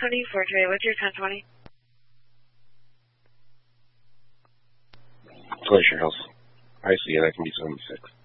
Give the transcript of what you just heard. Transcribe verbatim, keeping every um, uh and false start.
twenty-four today. What's your ten twenty? Glacier Hills. I see it. I can be seventy-six.